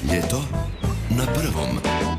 Ljeto na prvom.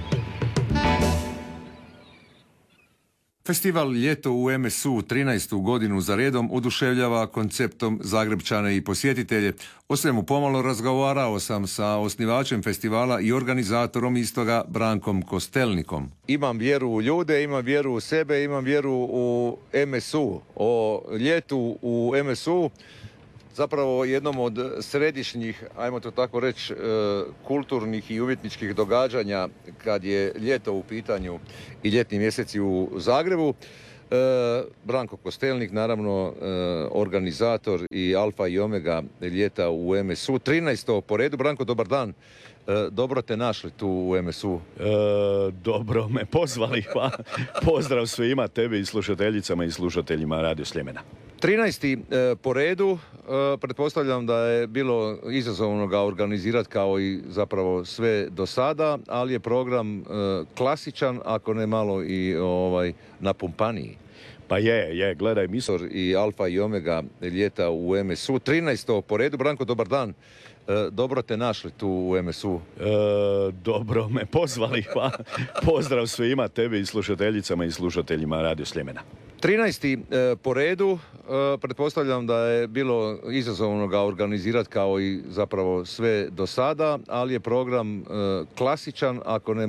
Festival Ljeto u MSU 13. godinu za redom oduševljava konceptom Zagrebčane i posjetitelje. O svemu pomalo razgovarao sam sa osnivačem festivala i organizatorom istoga Brankom Kostelnikom. Imam vjeru u ljude, imam vjeru u sebe, imam vjeru u MSU. O ljetu u MSU, zapravo jednom od središnjih, ajmo to tako reći, kulturnih i umjetničkih događanja kad je ljeto u pitanju i ljetni mjeseci u Zagrebu. Branko Kostelnik, naravno organizator i alfa i omega ljeta u MSU. 13. po redu. Branko, dobar dan. Dobro te našli tu u MSU. Dobro me pozvali, pa pozdrav svima, tebi i slušateljicama i slušateljima Radio Sljemena. 13. po redu, pretpostavljam da je bilo izazovno ga organizirati kao i zapravo sve do sada, ali je program klasičan, ako ne malo i napumpaniji. Pa je, gledaj, I alfa i omega ljeta u MSU. 13. po redu. Branko, dobar dan. Dobro te našli tu u MSU. Dobro me pozvali, pa pozdrav svima, tebi i slušateljicama i slušateljima Radio Sljemena. 13. po redu, pretpostavljam da je bilo izazovno ga organizirati kao i zapravo sve do sada, ali je program klasičan, ako ne